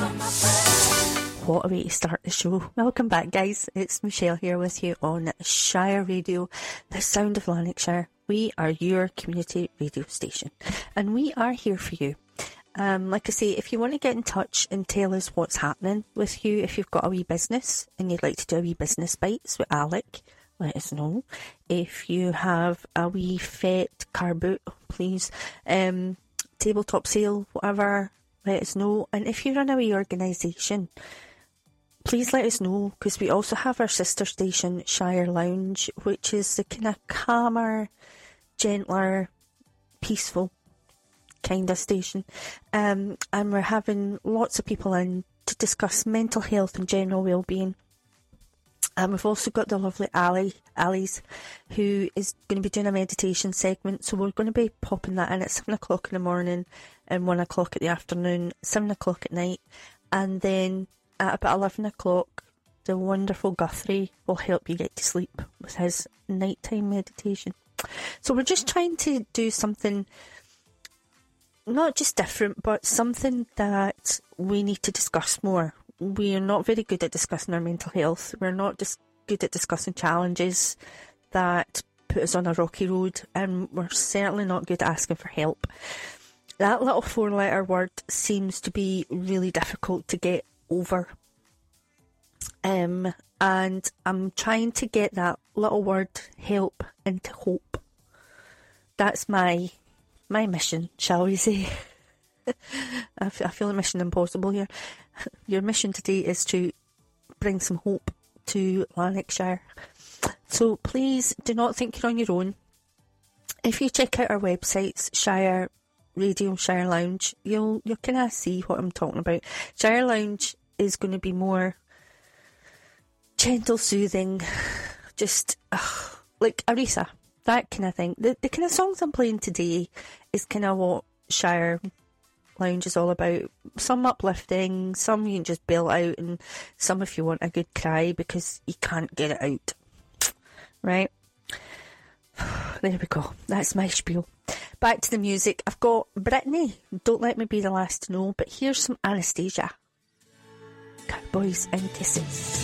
What a way to start the show. Welcome back, guys. It's Michelle here with you on Shire Radio, the sound of Lanarkshire. We are your community radio station, and we are here for you. Like I say, if you want to get in touch and tell us what's happening with you, if you've got a wee business and you'd like to do a wee business bites with Alec, let us know. If you have a wee fete, car boot, please, tabletop sale, whatever, let us know. And if you run a wee organisation, please let us know, because we also have our sister station, Shire Lounge, which is the kind of calmer, gentler, peaceful kind of station. And we're having lots of people in to discuss mental health and general well-being. And we've also got the lovely Alice, who is going to be doing a meditation segment. So we're going to be popping that in at 7 o'clock in the morning and 1 o'clock at the afternoon, 7 o'clock at night. And then at about 11 o'clock, the wonderful Guthrie will help you get to sleep with his nighttime meditation. So we're just trying to do something not just different, but something that we need to discuss more. We are not very good at discussing our mental health. We're not just good at discussing challenges that put us on a rocky road, and we're certainly not good at asking for help. That little 4-letter word seems to be really difficult to get over. And I'm trying to get that little word help into hope. That's my mission, shall we say. I feel a mission impossible here. Your mission today is to bring some hope to Lanarkshire. So please do not think you're on your own. If you check out our websites, Shire Radio, Shire Lounge, you'll kind of see what I'm talking about. Shire Lounge is going to be more gentle, soothing, just like Arisa, that kind of thing. The kind of songs I'm playing today is kind of what Shire Lounge is all about. Some uplifting, some you can just bail out, and some if you want a good cry because you can't get it out. Right? There we go. That's my spiel. Back to the music. I've got Britney, Don't Let Me Be the Last to Know, but here's some Anastasia. Cowboys and Kisses.